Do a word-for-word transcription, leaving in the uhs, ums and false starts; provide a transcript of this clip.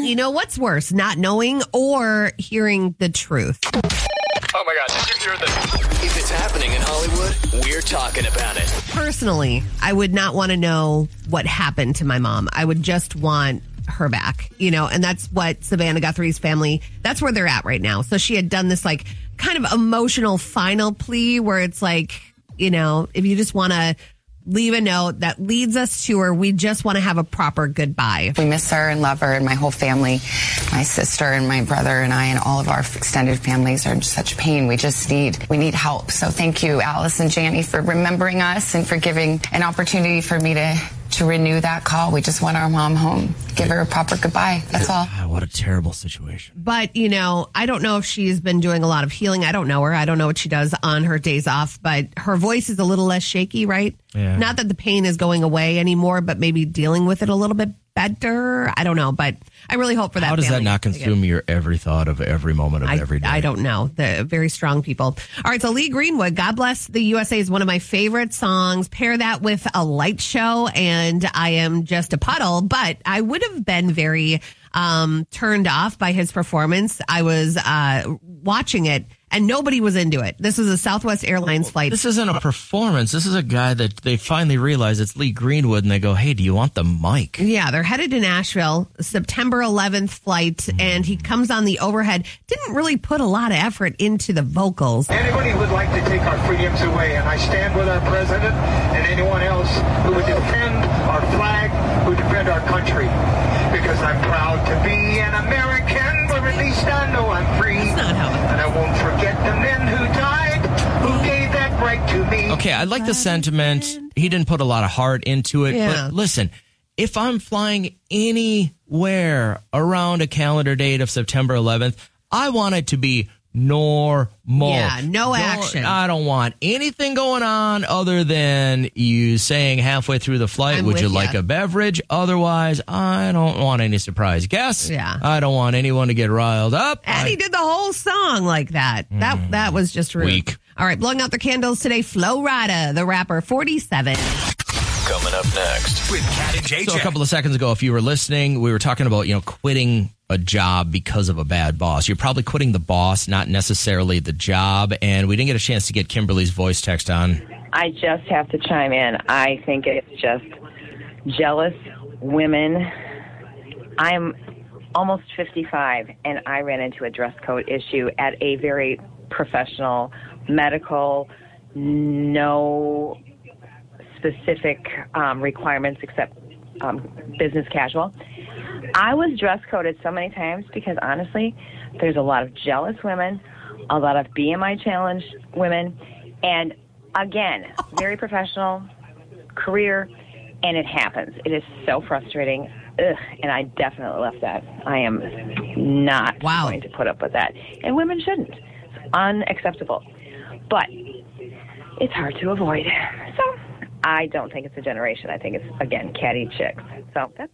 You know what's worse, not knowing or hearing the truth? Oh my God, did you hear this? If it's happening in Hollywood, we're talking about it. Personally, I would not want to know what happened to my mom. I would just want her back, you know, and that's what Savannah Guthrie's family, that's where they're at right now. So she had done this like kind of emotional final plea where it's like, you know, if you just want to leave a note that leads us to her, we just want to have a proper goodbye. We miss her and love her, and my whole family, my sister and my brother and I and all of our extended families are in such pain. We just need, we need help. So thank you, Alice and Janie, for remembering us and for giving an opportunity for me to to renew that call. We just want our mom home. Give her a proper goodbye. That's all. God, what a terrible situation. But, you know, I don't know if she's been doing a lot of healing. I don't know her. I don't know what she does on her days off, but her voice is a little less shaky, right? Yeah. Not that the pain is going away anymore, but maybe dealing with it a little bit better. I don't know, but I really hope for that. How does family that not consume your every thought of every moment of I, every day? I don't know. The very strong people. All right, so Lee Greenwood, God Bless the U S A is one of my favorite songs. Pair that with A Light Show, and I am just a puddle, but I would have been very um, turned off by his performance. I was uh, watching it, and nobody was into it. This was a Southwest Airlines flight. This isn't a performance. This is a guy that they finally realize it's Lee Greenwood, and they go, hey, do you want the mic? Yeah, they're headed to Nashville, September eleventh flight, mm. and he comes on the overhead. Didn't really put a lot of effort into the vocals. Anybody who would like to take our freedoms away, and I stand with our president and anyone else who would defend our flag, who defend our country, because I'm proud to be an American, but at least I know I'm free. That's not how it And I won't forget the men who died, who gave that right to me. Okay, I like the sentiment. He didn't put a lot of heart into it. Yeah. But listen, if I'm flying anywhere around a calendar date of September eleventh, I want it to be normal. Yeah, no Don't- action. I don't want anything going on other than you saying halfway through the flight, I'm would you with like ya. a beverage? Otherwise, I don't want any surprise guests. Yeah. I don't want anyone to get riled up. And I- he did the whole song like that. That that was just rude. Weak. All right, blowing out their candles today, Flo Rida, the rapper, forty-seven. Coming up next with Cat and J J. So a couple of seconds ago, if you were listening, we were talking about, you know, quitting a job because of a bad boss. You're probably quitting the boss, not necessarily the job. And we didn't get a chance to get Kimberly's voice text on. I just have to chime in. I think it's just jealous women. I'm almost fifty-five, and I ran into a dress code issue at a very professional, medical, no specific um, requirements except um, business casual. I was dress coded so many times because, honestly, there's a lot of jealous women, a lot of B M I challenged women, and again, very professional career, and it happens. It is so frustrating. Ugh, and I definitely left that. I am not Wow. going to put up with that. And women shouldn't. It's unacceptable. But it's hard to avoid. So I don't think it's a generation. I think it's, again, catty chicks. So that's